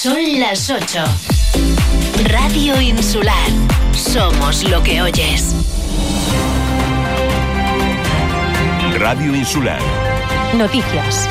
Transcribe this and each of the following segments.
Son las 8. Radio Insular. Somos lo que oyes. Radio Insular. Noticias.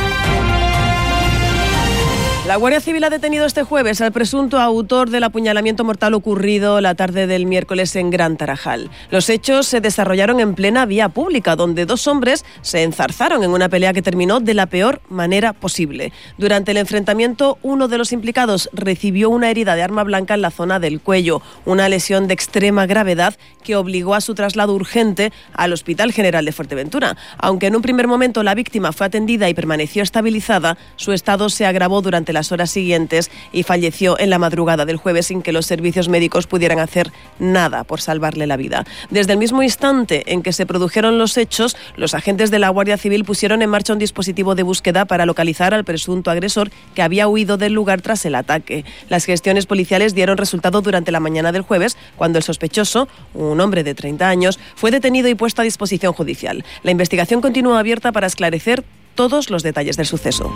La Guardia Civil ha detenido este jueves al presunto autor del apuñalamiento mortal ocurrido la tarde del miércoles en Gran Tarajal. Los hechos se desarrollaron en plena vía pública, donde dos hombres se enzarzaron en una pelea que terminó de la peor manera posible. Durante el enfrentamiento, uno de los implicados recibió una herida de arma blanca en la zona del cuello, una lesión de extrema gravedad que obligó a su traslado urgente al Hospital General de Fuerteventura. Aunque en un primer momento la víctima fue atendida y permaneció estabilizada, su estado se agravó durante las horas siguientes y falleció en la madrugada del jueves sin que los servicios médicos pudieran hacer nada por salvarle la vida. Desde el mismo instante en que se produjeron los hechos, los agentes de la Guardia Civil pusieron en marcha un dispositivo de búsqueda para localizar al presunto agresor que había huido del lugar tras el ataque. Las gestiones policiales dieron resultado durante la mañana del jueves, cuando el sospechoso, un hombre de 30 años, fue detenido y puesto a disposición judicial. La investigación continúa abierta para esclarecer todos los detalles del suceso.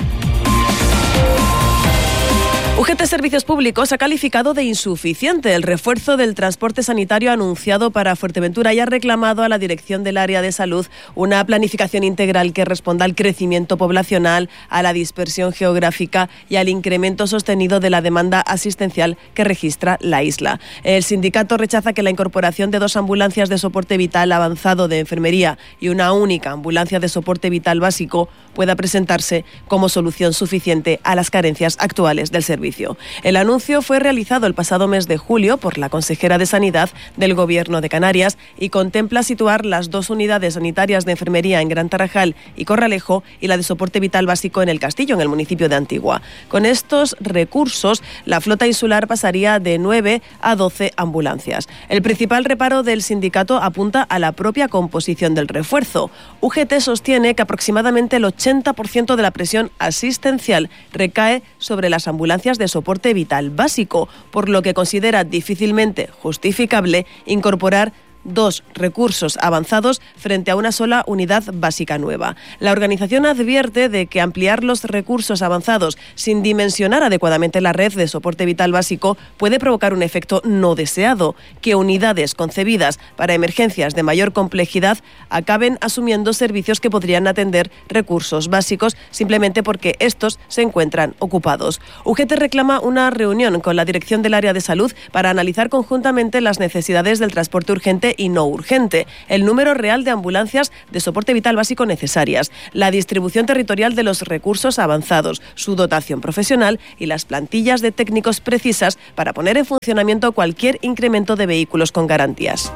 UGT Servicios Públicos ha calificado de insuficiente el refuerzo del transporte sanitario anunciado para Fuerteventura y ha reclamado a la dirección del área de salud una planificación integral que responda al crecimiento poblacional, a la dispersión geográfica y al incremento sostenido de la demanda asistencial que registra la isla. El sindicato rechaza que la incorporación de 2 ambulancias de soporte vital avanzado de enfermería y una única ambulancia de soporte vital básico pueda presentarse como solución suficiente a las carencias actuales del servicio. El anuncio fue realizado el pasado mes de julio por la consejera de Sanidad del Gobierno de Canarias y contempla situar las 2 unidades sanitarias de enfermería en Gran Tarajal y Corralejo y la de soporte vital básico en El Castillo, en el municipio de Antigua. Con estos recursos, la flota insular pasaría de 9 a 12 ambulancias. El principal reparo del sindicato apunta a la propia composición del refuerzo. UGT sostiene que aproximadamente el 80% de la presión asistencial recae sobre las ambulancias de soporte vital básico, por lo que considera difícilmente justificable incorporar 2 recursos avanzados frente a una sola unidad básica nueva. La organización advierte de que ampliar los recursos avanzados sin dimensionar adecuadamente la red de soporte vital básico puede provocar un efecto no deseado, que unidades concebidas para emergencias de mayor complejidad acaben asumiendo servicios que podrían atender recursos básicos simplemente porque estos se encuentran ocupados. UGT reclama una reunión con la dirección del área de salud para analizar conjuntamente las necesidades del transporte urgente y no urgente, el número real de ambulancias de soporte vital básico necesarias, la distribución territorial de los recursos avanzados, su dotación profesional y las plantillas de técnicos precisas para poner en funcionamiento cualquier incremento de vehículos con garantías.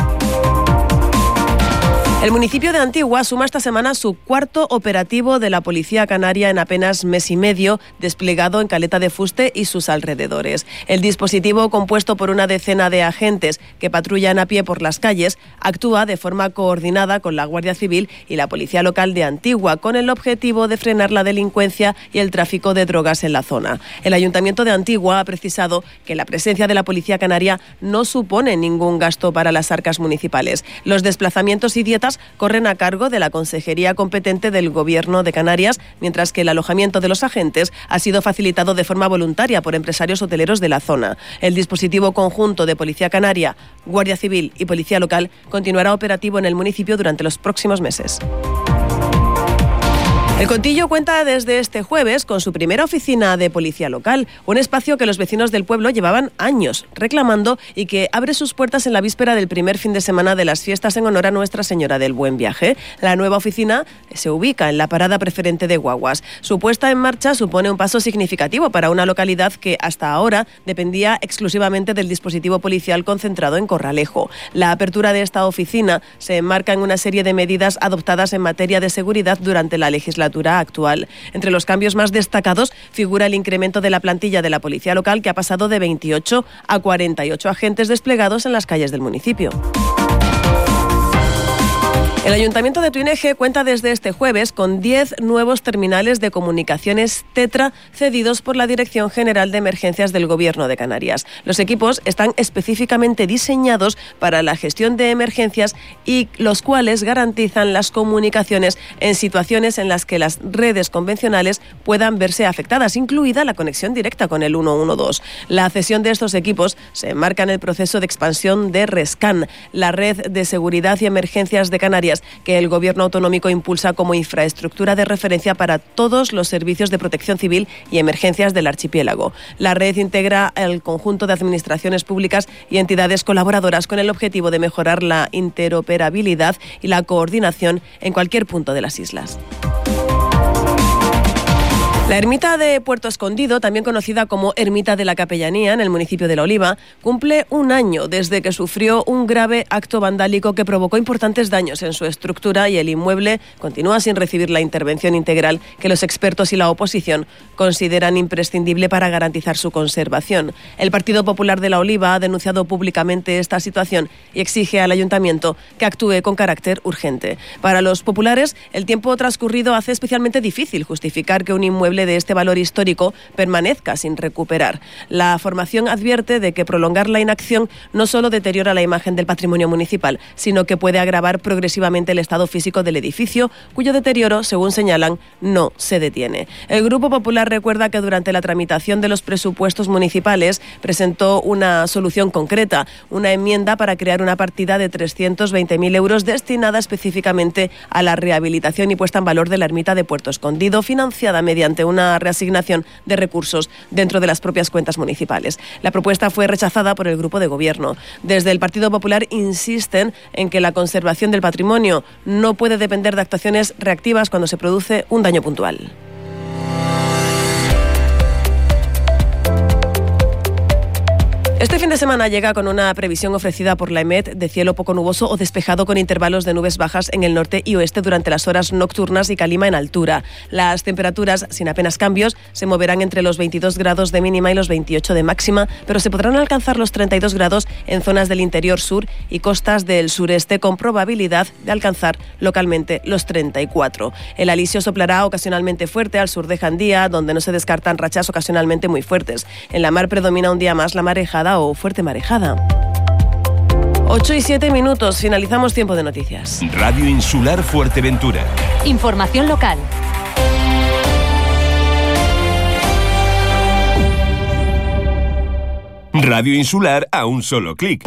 El municipio de Antigua suma esta semana su 4º operativo de la Policía Canaria en apenas mes y medio, desplegado en Caleta de Fuste y sus alrededores. El dispositivo, compuesto por una decena de agentes que patrullan a pie por las calles, actúa de forma coordinada con la Guardia Civil y la Policía Local de Antigua, con el objetivo de frenar la delincuencia y el tráfico de drogas en la zona. El Ayuntamiento de Antigua ha precisado que la presencia de la Policía Canaria no supone ningún gasto para las arcas municipales. Los desplazamientos y dietas corren a cargo de la consejería competente del Gobierno de Canarias, mientras que el alojamiento de los agentes ha sido facilitado de forma voluntaria por empresarios hoteleros de la zona. El dispositivo conjunto de Policía Canaria, Guardia Civil y Policía Local continuará operativo en el municipio durante los próximos meses. El Contillo cuenta desde este jueves con su primera oficina de policía local, un espacio que los vecinos del pueblo llevaban años reclamando y que abre sus puertas en la víspera del primer fin de semana de las fiestas en honor a Nuestra Señora del Buen Viaje. La nueva oficina se ubica en la parada preferente de guaguas. Su puesta en marcha supone un paso significativo para una localidad que hasta ahora dependía exclusivamente del dispositivo policial concentrado en Corralejo. La apertura de esta oficina se enmarca en una serie de medidas adoptadas en materia de seguridad durante la legislatura actual. Entre los cambios más destacados figura el incremento de la plantilla de la policía local, que ha pasado de 28 a 48 agentes desplegados en las calles del municipio. El Ayuntamiento de Tuineje cuenta desde este jueves con 10 nuevos terminales de comunicaciones Tetra cedidos por la Dirección General de Emergencias del Gobierno de Canarias. Los equipos están específicamente diseñados para la gestión de emergencias y los cuales garantizan las comunicaciones en situaciones en las que las redes convencionales puedan verse afectadas, incluida la conexión directa con el 112. La cesión de estos equipos se enmarca en el proceso de expansión de RESCAN, la Red de Seguridad y Emergencias de Canarias, que el Gobierno autonómico impulsa como infraestructura de referencia para todos los servicios de protección civil y emergencias del archipiélago. La red integra el conjunto de administraciones públicas y entidades colaboradoras con el objetivo de mejorar la interoperabilidad y la coordinación en cualquier punto de las islas. La ermita de Puerto Escondido, también conocida como Ermita de la Capellanía, en el municipio de La Oliva, cumple un año desde que sufrió un grave acto vandálico que provocó importantes daños en su estructura y el inmueble continúa sin recibir la intervención integral que los expertos y la oposición consideran imprescindible para garantizar su conservación. El Partido Popular de La Oliva ha denunciado públicamente esta situación y exige al Ayuntamiento que actúe con carácter urgente. Para los populares, el tiempo transcurrido hace especialmente difícil justificar que un inmueble de este valor histórico permanezca sin recuperar. La formación advierte de que prolongar la inacción no solo deteriora la imagen del patrimonio municipal, sino que puede agravar progresivamente el estado físico del edificio, cuyo deterioro, según señalan, no se detiene. El Grupo Popular recuerda que durante la tramitación de los presupuestos municipales presentó una solución concreta, una enmienda para crear una partida de 320.000 euros destinada específicamente a la rehabilitación y puesta en valor de la ermita de Puerto Escondido, financiada mediante una reasignación de recursos dentro de las propias cuentas municipales. La propuesta fue rechazada por el grupo de gobierno. Desde el Partido Popular insisten en que la conservación del patrimonio no puede depender de actuaciones reactivas cuando se produce un daño puntual. Este fin de semana llega con una previsión ofrecida por la EMET de cielo poco nuboso o despejado con intervalos de nubes bajas en el norte y oeste durante las horas nocturnas y calima en altura. Las temperaturas, sin apenas cambios, se moverán entre los 22 grados de mínima y los 28 de máxima, pero se podrán alcanzar los 32 grados en zonas del interior sur y costas del sureste, con probabilidad de alcanzar localmente los 34. El alisio soplará ocasionalmente fuerte al sur de Jandía, donde no se descartan rachas ocasionalmente muy fuertes. En la mar predomina un día más la marejada o fuerte marejada. 8:07, finalizamos tiempo de noticias. Radio Insular Fuerteventura. Información local. Radio Insular a un solo clic.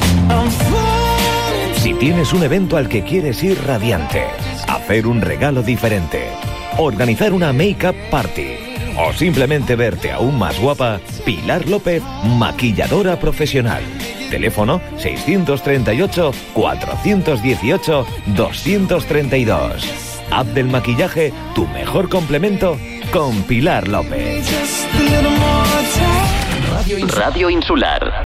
Si tienes un evento al que quieres ir radiante, hacer un regalo diferente, organizar una make-up party o simplemente verte aún más guapa, Pilar López, maquilladora profesional. Teléfono 638-418-232. App del maquillaje, tu mejor complemento con Pilar López. Radio Insular.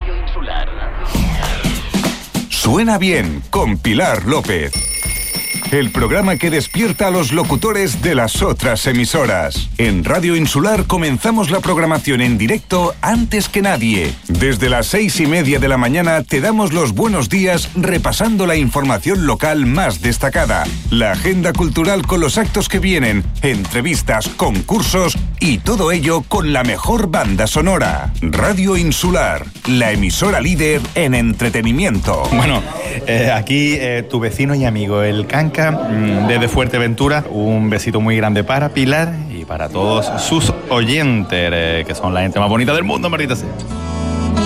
Suena bien con Pilar López. El programa que despierta a los locutores de las otras emisoras. En Radio Insular comenzamos la programación en directo antes que nadie. Desde las 6:30 de la mañana te damos los buenos días repasando la información local más destacada, la agenda cultural con los actos que vienen, entrevistas, concursos y todo ello con la mejor banda sonora. Radio Insular, la emisora líder en entretenimiento. Bueno, aquí tu vecino y amigo, el Canca, desde Fuerteventura. Un besito muy grande para Pilar y para todos sus oyentes, que son la gente más bonita del mundo, maldita sea.